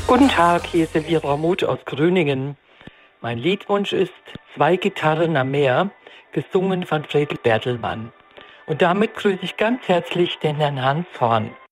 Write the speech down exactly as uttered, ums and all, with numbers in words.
Guten Tag, hier ist Elvira Muth aus Gröningen. Mein Liedwunsch ist Zwei Gitarren am Meer, gesungen von Friedrich Bertelmann. Und damit grüße ich ganz herzlich den Herrn Hans Horn.